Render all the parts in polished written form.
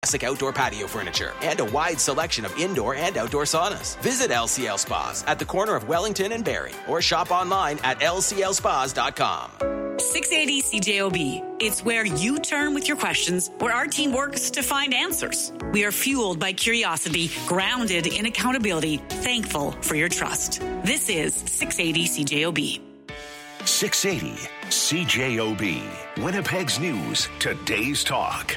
classic outdoor patio furniture, and a wide selection of indoor and outdoor saunas. Visit LCL Spas at the corner of Wellington and Barrie, or shop online at lclspas.com. 680 CJOB. It's where you turn with your questions, where our team works to find answers. We are fueled by curiosity, grounded in accountability, thankful for your trust. This is 680 CJOB. 680 CJOB. Winnipeg's news, today's talk.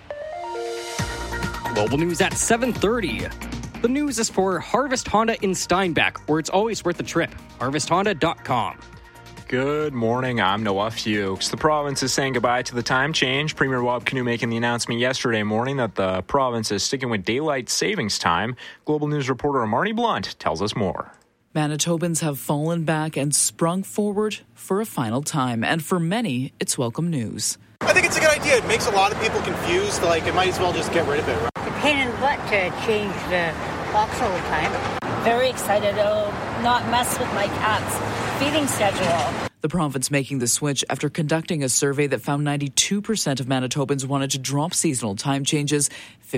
Global news at 7:30. The news is for Harvest Honda in Steinbach, where it's always worth a trip. HarvestHonda.com. Good morning, I'm Noah Fuchs. The province is saying goodbye to the time change. Premier Wab Kinew making the announcement yesterday morning that the province is sticking with daylight savings time. Global News reporter Marnie Blunt tells us more. Manitobans have fallen back and sprung forward for a final time, and for many, it's welcome news. I think it's a good idea. It makes a lot of people confused. It might as well just get rid of it. It's a pain in the butt to change the box all the time. Very excited. It'll not mess with my cat's feeding schedule. The province making the switch after conducting a survey that found 92% of Manitobans wanted to drop seasonal time changes.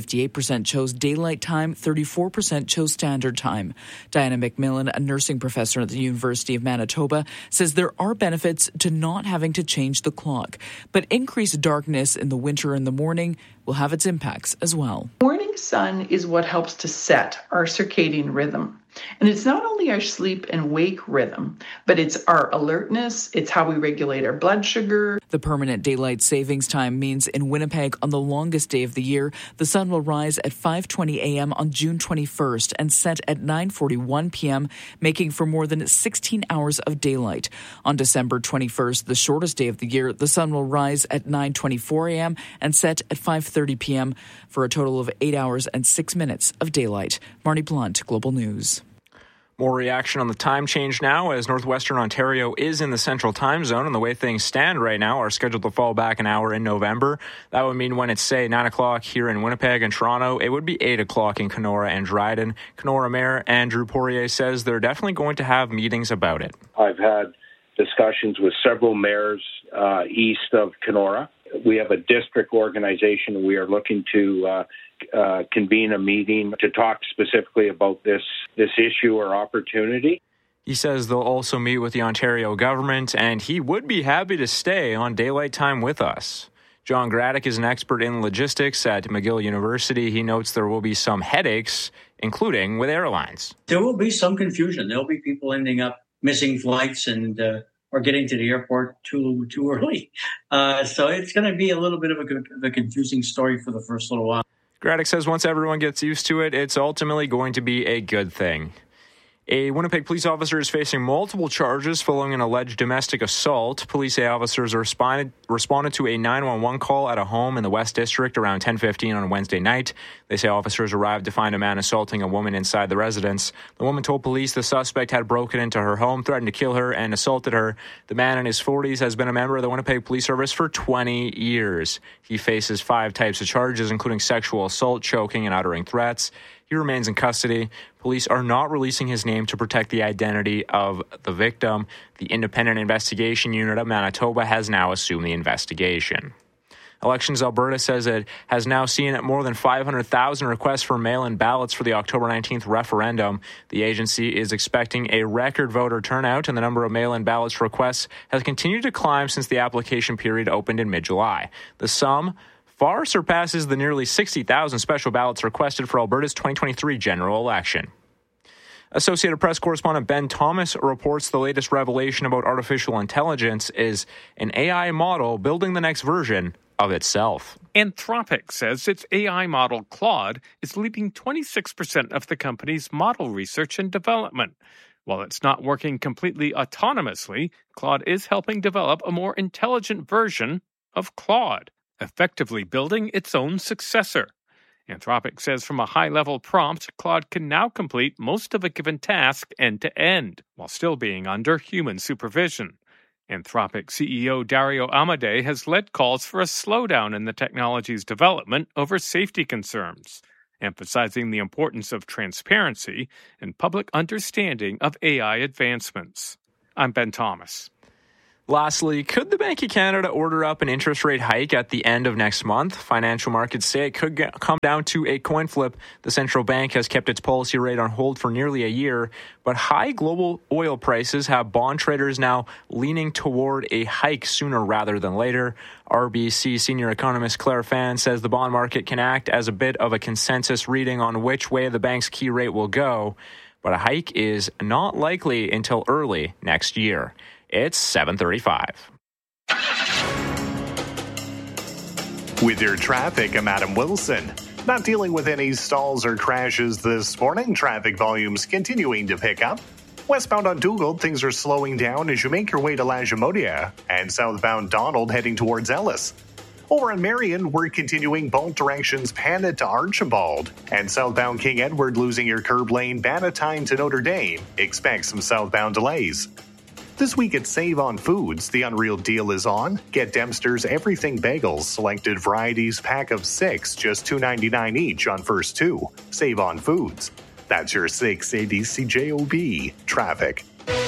58% chose daylight time, 34% chose standard time. Diana McMillan, a nursing professor at the University of Manitoba, says there are benefits to not having to change the clock, but increased darkness in the winter and the morning will have its impacts as well. Morning sun is what helps to set our circadian rhythm. And it's not only our sleep and wake rhythm, but it's our alertness, it's how we regulate our blood sugar. The permanent daylight savings time means in Winnipeg on the longest day of the year, the sun will rise at 5:20 a.m. on June 21st and set at 9:41 p.m., making for more than 16 hours of daylight. On December 21st, the shortest day of the year, the sun will rise at 9:24 a.m. and set at 5:30 p.m. for a total of 8 hours and 6 minutes of daylight. Marnie Blunt, Global News. More reaction on the time change now, as northwestern Ontario is in the central time zone, and the way things stand right now are scheduled to fall back an hour in November. That would mean when it's, say, 9 o'clock here in Winnipeg and Toronto, it would be 8 o'clock in Kenora and Dryden. Kenora Mayor Andrew Poirier says they're definitely going to have meetings about it. I've had discussions with several mayors east of Kenora. We have a district organization. We are looking to convene a meeting to talk specifically about this issue or opportunity. He says they'll also meet with the Ontario government, and he would be happy to stay on daylight time with us. John Graddick is an expert in logistics at McGill University. He notes there will be some headaches, including with airlines. There will be some confusion. There'll be people ending up missing flights and or getting to the airport too early. So it's going to be a little bit of a confusing story for the first little while. Graddick says once everyone gets used to it, it's ultimately going to be a good thing. A Winnipeg police officer is facing multiple charges following an alleged domestic assault. Police say officers responded to a 911 call at a home in the West District around 10:15 on Wednesday night. They say officers arrived to find a man assaulting a woman inside the residence. The woman told police the suspect had broken into her home, threatened to kill her, and assaulted her. The man in his 40s has been a member of the Winnipeg Police Service for 20 years. He faces 5 types of charges, including sexual assault, choking, and uttering threats. He remains in custody. Police are not releasing his name to protect the identity of the victim. The Independent Investigation Unit of Manitoba has now assumed the investigation. Elections Alberta says it has now seen more than 500,000 requests for mail-in ballots for the October 19th referendum. The agency is expecting a record voter turnout, and the number of mail-in ballots requests has continued to climb since the application period opened in mid-July. The sum far surpasses the nearly 60,000 special ballots requested for Alberta's 2023 general election. Associated Press correspondent Ben Thomas reports the latest revelation about artificial intelligence is an AI model building the next version of itself. Anthropic says its AI model Claude is leading 26% of the company's model research and development. While it's not working completely autonomously, Claude is helping develop a more intelligent version of Claude, effectively building its own successor. Anthropic says from a high-level prompt, Claude can now complete most of a given task end-to-end, while still being under human supervision. Anthropic CEO Dario Amodei has led calls for a slowdown in the technology's development over safety concerns, emphasizing the importance of transparency and public understanding of AI advancements. I'm Ben Thomas. Lastly, could the Bank of Canada order up an interest rate hike at the end of next month? Financial markets say it could come down to a coin flip. The central bank has kept its policy rate on hold for nearly a year, but high global oil prices have bond traders now leaning toward a hike sooner rather than later. RBC senior economist Claire Fan says the bond market can act as a bit of a consensus reading on which way the bank's key rate will go, but a hike is not likely until early next year. It's 7:35. With your traffic, I'm Adam Wilson. Not dealing with any stalls or crashes this morning. Traffic volumes continuing to pick up. Westbound on Dugald, things are slowing down as you make your way to Lagimodiere, and southbound Donald heading towards Ellis. Over in Marion, we're continuing both directions Panet to Archibald, and southbound King Edward losing your curb lane Bannatyne to Notre Dame. Expect some southbound delays. This week at Save on Foods, the Unreal Deal is on. Get Dempster's Everything Bagels, selected varieties, pack of 6, just $2.99 each on first 2. Save on Foods. That's your 680 CJOB traffic.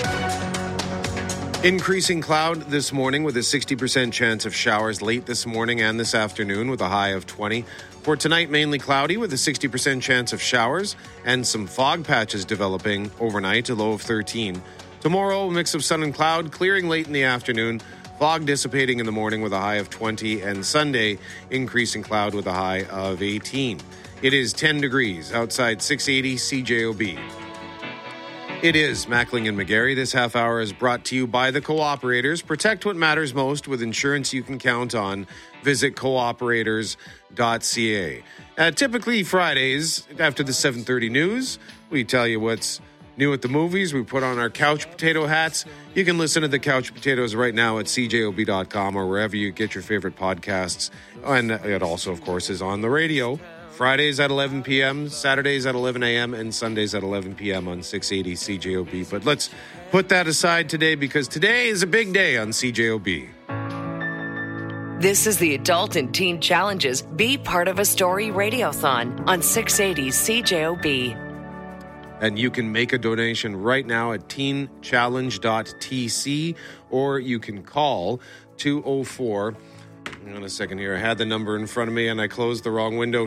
Increasing cloud this morning with a 60% chance of showers late this morning and this afternoon with a high of 20. For tonight, mainly cloudy with a 60% chance of showers and some fog patches developing overnight, a low of 13. Tomorrow, a mix of sun and cloud, clearing late in the afternoon, fog dissipating in the morning with a high of 20, and Sunday, increasing cloud with a high of 18. It is 10 degrees outside 680 CJOB. It is Mackling and McGarry. This half hour is brought to you by the Cooperators. Protect what matters most with insurance you can count on. Visit cooperators.ca. Typically Fridays, after the 7:30 news, we tell you what's new at the movies. We put on our couch potato hats. You can listen to the Couch Potatoes right now at cjob.com or wherever you get your favorite podcasts. And it also, of course, is on the radio. Fridays at 11 p.m., Saturdays at 11 a.m., and Sundays at 11 p.m. on 680 CJOB. But let's put that aside today because today is a big day on CJOB. This is the Adult and Teen Challenges Be Part of a Story Radiothon on 680 CJOB. And you can make a donation right now at teenchallenge.tc, or you can call 204. Hang on a second here. I had the number in front of me and I closed the wrong window.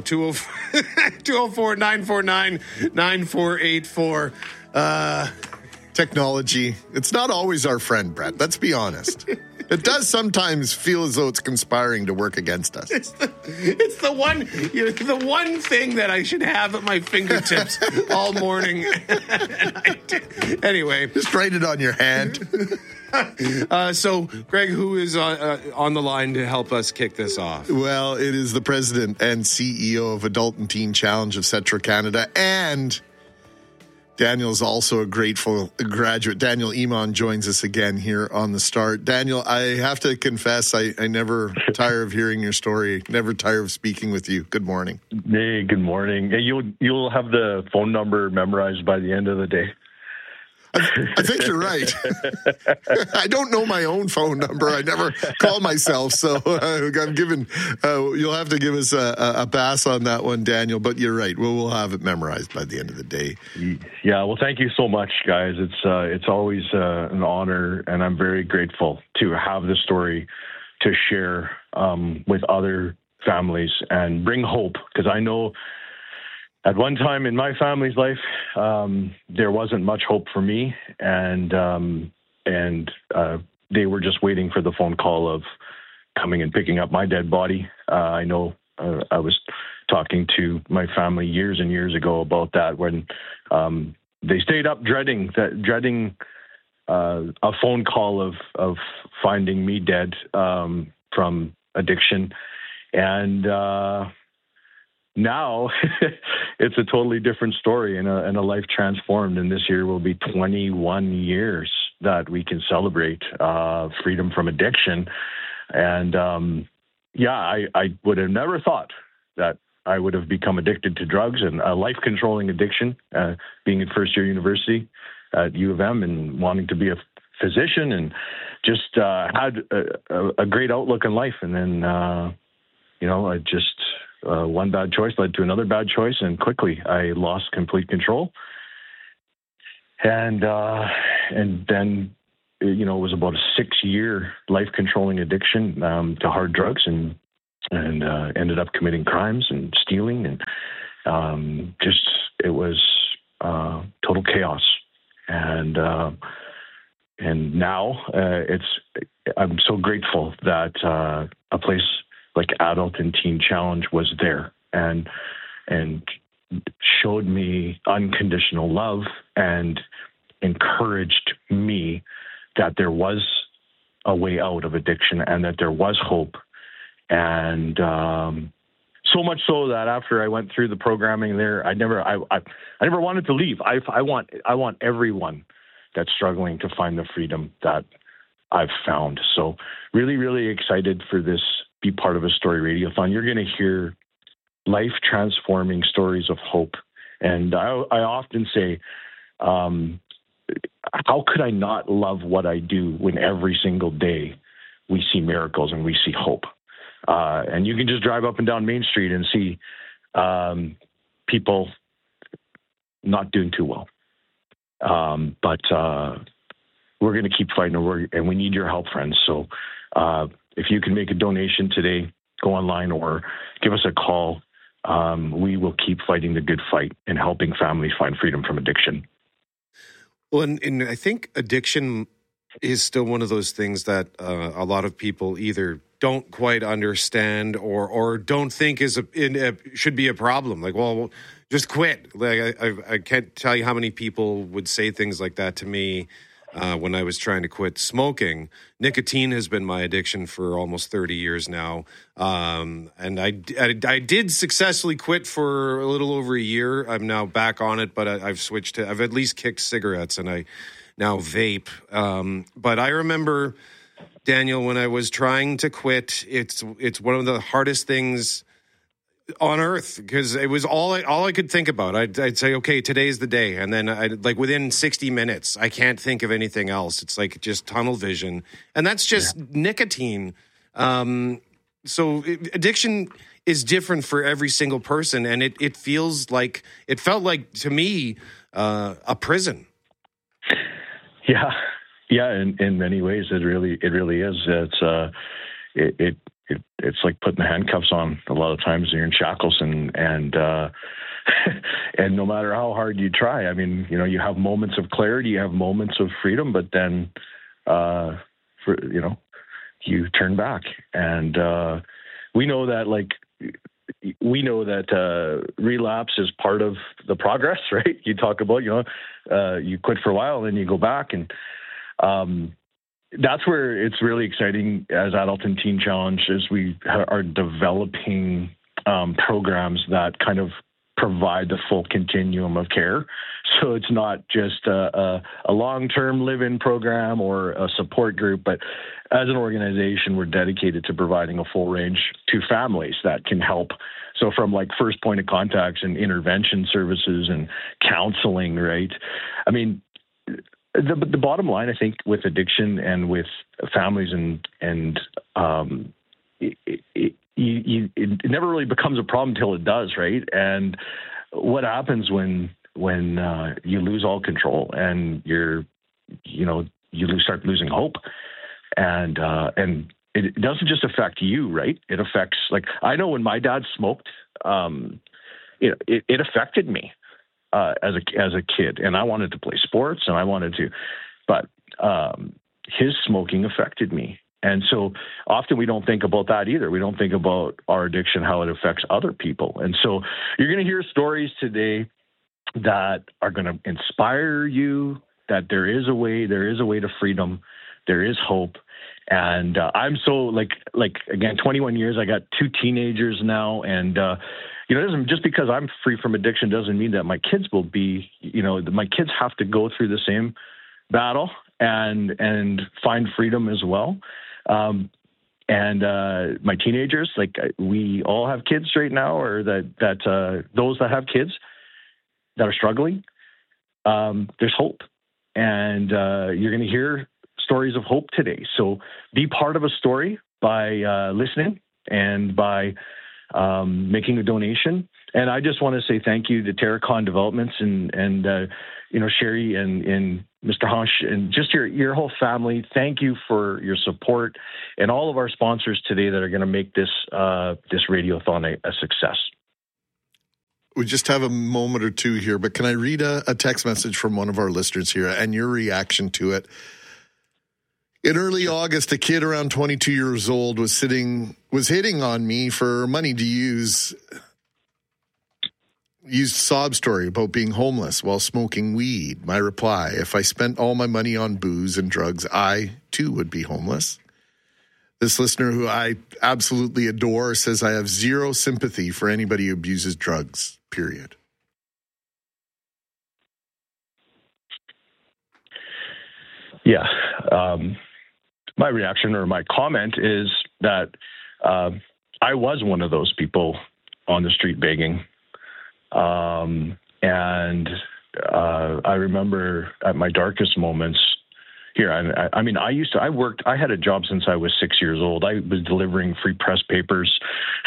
204-949-9484. Technology. It's not always our friend, Brett. Let's be honest. It does sometimes feel as though it's conspiring to work against us. It's the one thing that I should have at my fingertips all morning. Anyway, just write it on your hand. So, Greg, who is on the line to help us kick this off? Well, it is the president and CEO of Adult and Teen Challenge of Central Canada, and Daniel's also a grateful graduate. Daniel Iman joins us again here on The Start. Daniel, I have to confess, I never tire of hearing your story, never tire of speaking with you. Good morning. Hey, good morning. Hey, you'll have the phone number memorized by the end of the day. I think you're right. I don't know my own phone number. I never call myself, so I'm given. You'll have to give us a pass on that one, Daniel. But you're right. We'll have it memorized by the end of the day. Yeah. Well, thank you so much, guys. It's always an honor, and I'm very grateful to have the story to share with other families and bring hope, because I know. At one time in my family's life, there wasn't much hope for me, and they were just waiting for the phone call of coming and picking up my dead body. I know I was talking to my family years and years ago about that when they stayed up dreading a phone call of finding me dead from addiction, and now it's a totally different story and a life transformed. And this year will be 21 years that we can celebrate freedom from addiction. And I would have never thought that I would have become addicted to drugs and a life-controlling addiction, being at first year university at U of M and wanting to be a physician, and just had a great outlook in life. And then, I just... one bad choice led to another bad choice, and quickly I lost complete control. And then was about a 6-year life-controlling addiction to hard drugs, and ended up committing crimes and stealing, and it was total chaos. And now I'm so grateful that a place like Adult and Teen Challenge was there and showed me unconditional love and encouraged me that there was a way out of addiction and that there was hope. And so much so that after I went through the programming there, I never wanted to leave. I want everyone that's struggling to find the freedom that I've found. So really, really excited for this Be Part of a Story Radiothon. You're going to hear life-transforming stories of hope. And I often say, how could I not love what I do when every single day we see miracles and we see hope? And you can just drive up and down Main Street and see people not doing too well. But we're going to keep fighting, and we need your help, friends. So if you can make a donation today, go online or give us a call. We will keep fighting the good fight and helping families find freedom from addiction. Well, and I think addiction is still one of those things that a lot of people either don't quite understand or don't think should be a problem. Like, well, just quit. Like I can't tell you how many people would say things like that to me when I was trying to quit smoking. Nicotine has been my addiction for almost 30 years now. And I did successfully quit for a little over a year. I'm now back on it, but I've at least kicked cigarettes, and I now vape. But I remember, Daniel, when I was trying to quit, it's one of the hardest things on earth, because it was all I could think about. I'd say, okay, today's the day, and then within 60 minutes, I can't think of anything else. It's like just tunnel vision, and that's just nicotine. So addiction is different for every single person, and it felt like to me a prison. Yeah. In many ways, it really is. It's like putting the handcuffs on. A lot of times you're in shackles, and and no matter how hard you try, I mean, you have moments of clarity, you have moments of freedom, but then, you turn back. And we know that relapse is part of the progress, right? You talk about, you quit for a while, and then you go back, and that's where it's really exciting as Adult and Teen Challenge, as we are developing programs that kind of provide the full continuum of care. So it's not just a long-term live-in program or a support group, but as an organization, we're dedicated to providing a full range to families that can help. So from like first point of contacts and intervention services and counseling, right? I mean, the bottom line, I think, with addiction and with families it never really becomes a problem until it does, right? And what happens when you lose all control and you start losing hope, and it doesn't just affect you, right? It affects, like, I know when my dad smoked, it affected me. As a kid, and I wanted to play sports, and but his smoking affected me. And so often we don't think about that either. We don't think about our addiction, how it affects other people. And so you're going to hear stories today that are going to inspire you that there is a way to freedom. There is hope. And I'm so again, 21 years, I got 2 teenagers now, and it doesn't, just because I'm free from addiction doesn't mean that my kids will be, my kids have to go through the same battle and find freedom as well. And my teenagers, we all have kids right now, or that those that have kids that are struggling, there's hope. And you're going to hear stories of hope today. So be part of a story by listening and by making a donation. And I just want to say thank you to Terracon Developments and Sherry and Mr. Hunch and just your whole family. Thank you for your support and all of our sponsors today that are going to make this Radiothon a success. We just have a moment or two here, but can I read a text message from one of our listeners here and your reaction to it? In early August, a kid around 22 years old was hitting on me for money to use sob story about being homeless while smoking weed. My reply, if I spent all my money on booze and drugs, I too would be homeless. This listener, who I absolutely adore, says, I have zero sympathy for anybody who abuses drugs, period. Yeah. My reaction or my comment is that I was one of those people on the street begging. And I remember at my darkest moments here, I had a job since I was 6 years old. I was delivering free press papers.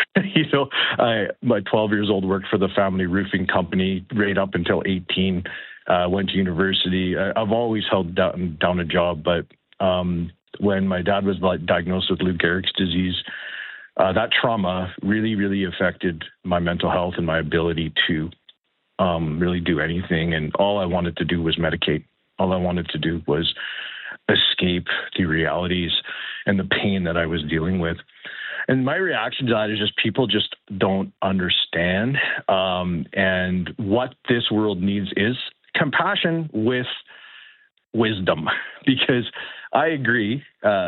My 12 years old worked for the family roofing company right up until 18, went to university. I've always held down a job, but when my dad was diagnosed with Lou Gehrig's disease, that trauma really, really affected my mental health and my ability to really do anything. And all I wanted to do was medicate. All I wanted to do was escape the realities and the pain that I was dealing with. And my reaction to that is just people just don't understand. And what this world needs is compassion with wisdom, because I agree,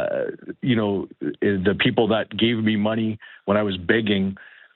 the people that gave me money when I was begging,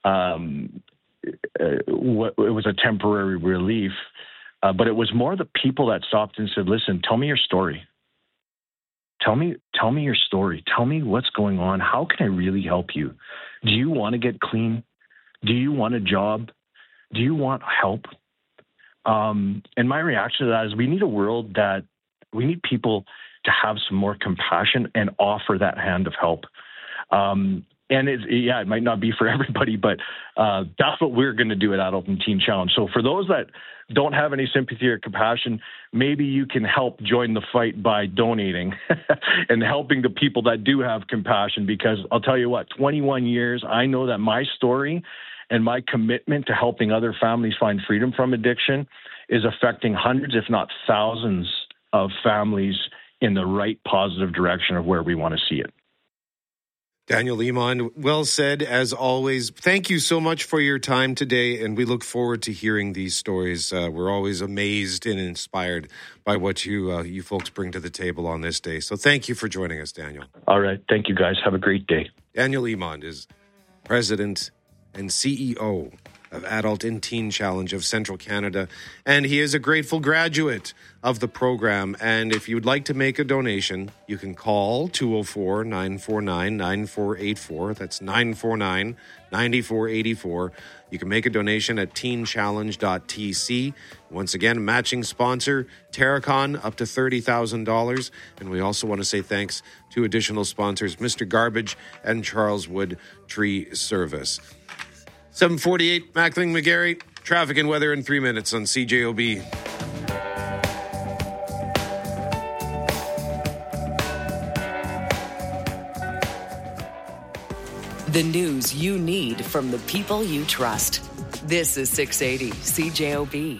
it was a temporary relief, but it was more the people that stopped and said, listen, tell me your story. Tell me your story. Tell me what's going on. How can I really help you? Do you want to get clean? Do you want a job? Do you want help? And my reaction to that is we need people to have some more compassion and offer that hand of help. And it might not be for everybody, but that's what we're going to do at Adult and Teen Challenge. So for those that don't have any sympathy or compassion, maybe you can help join the fight by donating and helping the people that do have compassion, because I'll tell you what, 21 years, I know that my story and my commitment to helping other families find freedom from addiction is affecting hundreds, if not thousands, of families in the right positive direction of where we want to see it. Daniel Iman, well said, as always. Thank you so much for your time today, and we look forward to hearing these stories. We're always amazed and inspired by what you folks bring to the table on this day. So thank you for joining us, Daniel. All right. Thank you, guys. Have a great day. Daniel Iman is president and CEO of Adult and Teen Challenge of Central Canada, and he is a grateful graduate of the program. And if you'd like to make a donation, you can call 204-949-9484. That's 949-9484. You can make a donation at teenchallenge.tc. Once again, matching sponsor, Terracon, up to $30,000. And we also want to say thanks to additional sponsors, Mr. Garbage and Charles Wood Tree Service. 7:48, Mackling McGarry. Traffic and weather in 3 minutes on CJOB. The news you need from the people you trust. This is 680 CJOB.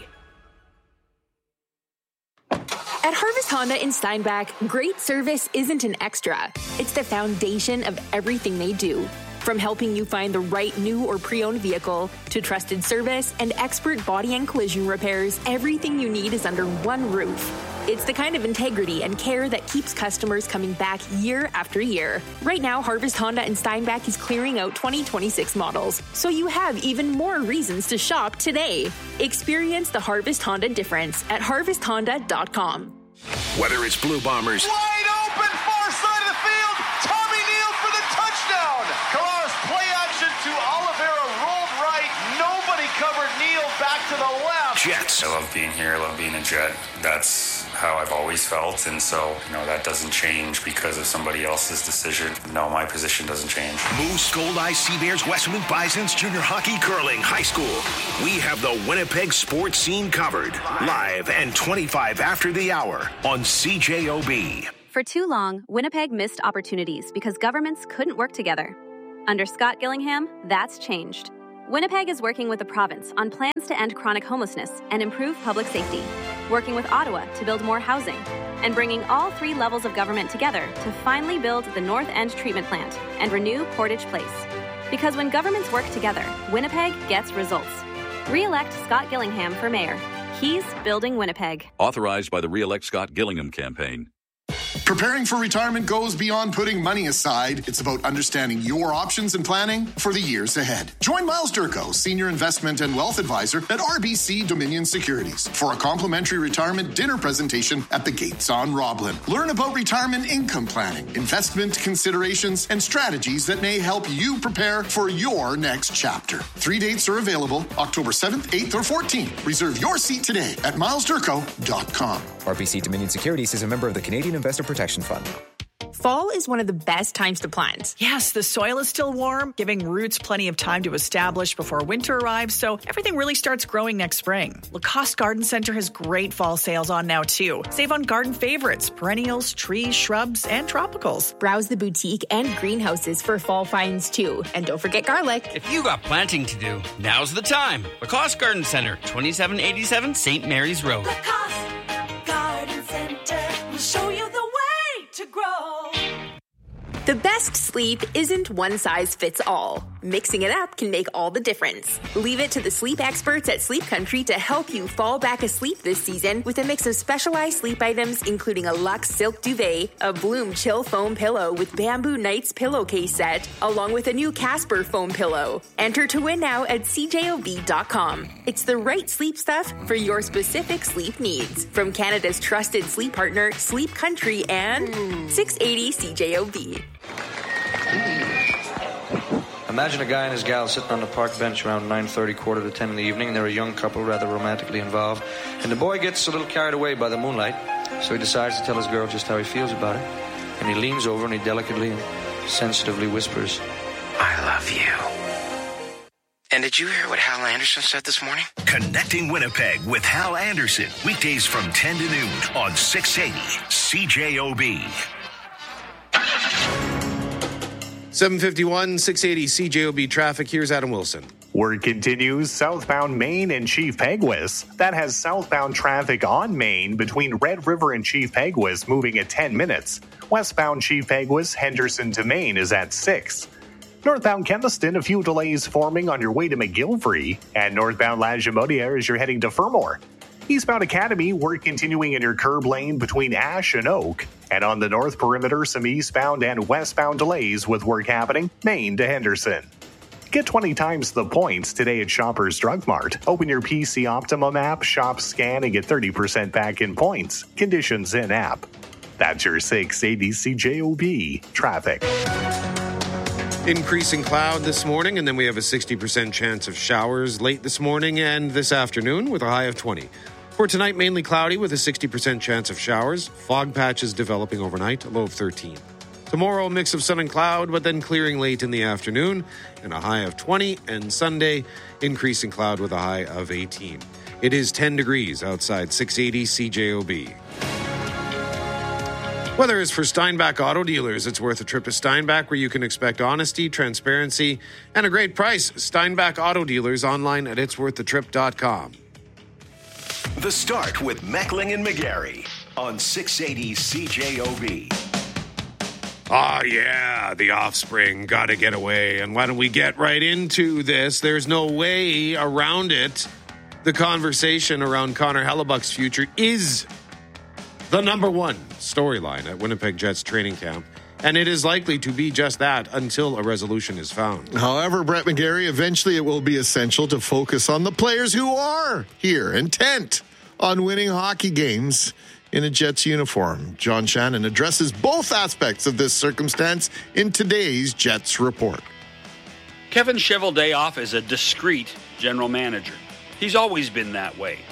At Harvest Honda in Steinbach, great service isn't an extra. It's the foundation of everything they do. From helping you find the right new or pre-owned vehicle to trusted service and expert body and collision repairs, everything you need is under one roof. It's the kind of integrity and care that keeps customers coming back year after year. Right now, Harvest Honda in Steinbach is clearing out 2026 models, so you have even more reasons to shop today. Experience the Harvest Honda difference at harvesthonda.com. Whether it's Blue Bombers, wide open, far side of the field, Tommy Neal for the touchdown. Kalaris play action to Oliveira, rolled right, nobody covered Neal back to the left. Jets. I love being here, I love being a Jet. That's how I've always felt, and so, that doesn't change because of somebody else's decision. No, my position doesn't change. Moose, Gold Eyes, Sea Bears, Westmount Bisons, junior hockey, curling, high school. We have the Winnipeg sports scene covered. Live and 25 after the hour on CJOB. For too long, Winnipeg missed opportunities because governments couldn't work together. Under Scott Gillingham, that's changed. Winnipeg is working with the province on plans to end chronic homelessness and improve public safety, working with Ottawa to build more housing, and bringing all 3 levels of government together to finally build the North End Treatment Plant and renew Portage Place. Because when governments work together, Winnipeg gets results. Re-elect Scott Gillingham for mayor. He's building Winnipeg. Authorized by the Re-elect Scott Gillingham campaign. Preparing for retirement goes beyond putting money aside. It's about understanding your options and planning for the years ahead. Join Miles Durko, Senior Investment and Wealth Advisor at RBC Dominion Securities, for a complimentary retirement dinner presentation at the Gates on Roblin. Learn about retirement income planning, investment considerations, and strategies that may help you prepare for your next chapter. 3 dates are available, October 7th, 8th, or 14th. Reserve your seat today at milesdurko.com. RBC Dominion Securities is a member of the Canadian Investor Protection Fund. Fall is one of the best times to plant. Yes, the soil is still warm, giving roots plenty of time to establish before winter arrives, so everything really starts growing next spring. Lacoste Garden Center has great fall sales on now, too. Save on garden favorites, perennials, trees, shrubs, and tropicals. Browse the boutique and greenhouses for fall finds, too. And don't forget garlic. If you got planting to do, now's the time. Lacoste Garden Center, 2787 St. Mary's Road. Lacoste Garden Center will show you the way to grow. The best sleep isn't one size fits all. Mixing it up can make all the difference. Leave it to the sleep experts at Sleep Country to help you fall back asleep this season with a mix of specialized sleep items, including a Luxe Silk Duvet, a Bloom Chill Foam Pillow with Bamboo Nights pillowcase set, along with a new Casper foam pillow. Enter to win now at CJOB.com. It's the right sleep stuff for your specific sleep needs. From Canada's trusted sleep partner, Sleep Country, and 680 CJOB. Imagine a guy and his gal sitting on the park bench around 9:30, quarter to 10 in the evening, and they're a young couple, rather romantically involved. And the boy gets a little carried away by the moonlight, so he decides to tell his girl just how he feels about it. And he leans over and he delicately and sensitively whispers, I love you. And did you hear what Hal Anderson said this morning? Connecting Winnipeg with Hal Anderson. Weekdays from 10 to noon on 680 CJOB. 751, 680 CJOB traffic. Here's Adam Wilson. Work continues southbound Main and Chief Peguis. That has southbound traffic on Main between Red River and Chief Peguis moving at 10 minutes. Westbound Chief Peguis, Henderson to Main is at 6. Northbound Kemiston, a few delays forming on your way to McGillivray. And northbound Lagimodiere as you're heading to Fermor. Eastbound Academy, work continuing in your curb lane between Ash and Oak. And on the north perimeter, some eastbound and westbound delays with work happening Main to Henderson. Get 20 times the points today at Shoppers Drug Mart. Open your PC Optimum app, shop, scan, and get 30% back in points. Conditions in app. That's your 680 CJOB traffic. Increasing cloud this morning, and then we have a 60% chance of showers late this morning and this afternoon with a high of 20. For tonight, mainly cloudy with a 60% chance of showers. Fog patches developing overnight, a low of 13. Tomorrow, a mix of sun and cloud, but then clearing late in the afternoon and a high of 20. And Sunday, increasing cloud with a high of 18. It is 10 degrees outside 680 CJOB. Weather is for Steinbach Auto Dealers. It's worth a trip to Steinbach, where you can expect honesty, transparency, and a great price. Steinbach Auto Dealers, online at itsworththetrip.com. The Start with Meckling and McGarry on 680 CJOB. Oh, yeah, the offspring got to get away. And why don't we get right into this? There's no way around it. The conversation around Connor Hellebuck's future is the number one storyline at Winnipeg Jets training camp. And it is likely to be just that until a resolution is found. However, Brett McGarry, eventually it will be essential to focus on the players who are here, intent on winning hockey games in a Jets uniform. John Shannon addresses both aspects of this circumstance in today's Jets report. Kevin Cheveldayoff is a discreet general manager. He's always been that way.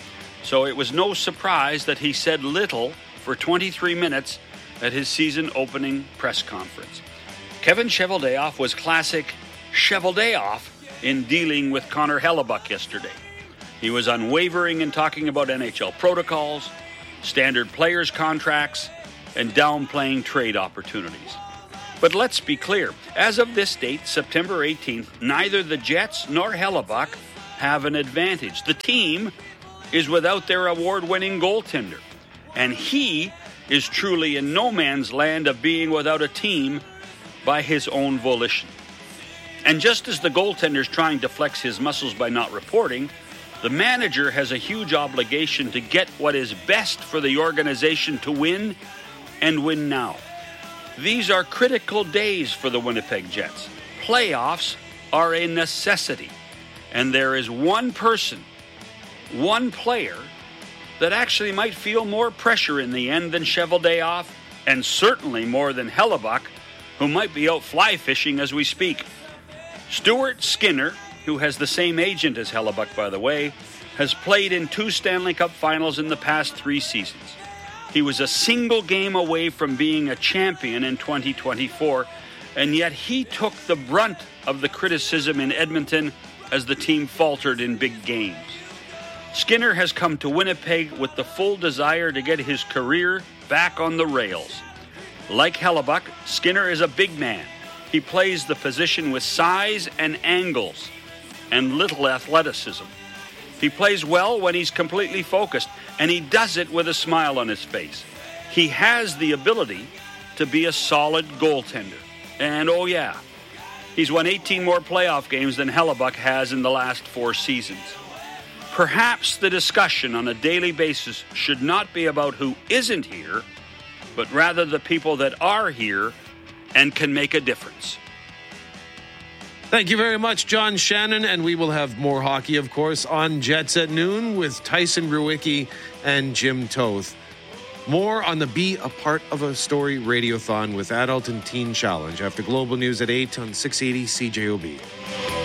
so it was no surprise that he said little for 23 minutes at his season opening press conference. Kevin Cheveldayoff was classic Cheveldayoff in dealing with Connor Hellebuyck yesterday. He was unwavering in talking about NHL protocols, standard players' contracts, and downplaying trade opportunities. But let's be clear, as of this date, September 18th, neither the Jets nor Hellebuyck have an advantage. The team is without their award-winning goaltender, and he is truly in no man's land of being without a team by his own volition. And just as the goaltender's trying to flex his muscles by not reporting, the manager has a huge obligation to get what is best for the organization to win, and win now. These are critical days for the Winnipeg Jets. Playoffs are a necessity, and there is one person, one player, that actually might feel more pressure in the end than Cheveldayoff, and certainly more than Hellebuyck, who might be out fly fishing as we speak. Stuart Skinner, who has the same agent as Hellebuyck, by the way, has played in 2 Stanley Cup finals in the past 3 seasons. He was a single game away from being a champion in 2024, and yet he took the brunt of the criticism in Edmonton as the team faltered in big games. Skinner has come to Winnipeg with the full desire to get his career back on the rails. Like Hellebuyck, Skinner is a big man. He plays the position with size and angles and little athleticism. He plays well when he's completely focused, and he does it with a smile on his face. He has the ability to be a solid goaltender. And oh yeah, he's won 18 more playoff games than Hellebuyck has in the last 4 seasons. Perhaps the discussion on a daily basis should not be about who isn't here, but rather the people that are here and can make a difference. Thank you very much, John Shannon, and we will have more hockey, of course, on Jets at noon with Tyson Ruwicki and Jim Toth. More on the Be a Part of a Story Radiothon with Adult and Teen Challenge after Global News at 8 on 680 CJOB.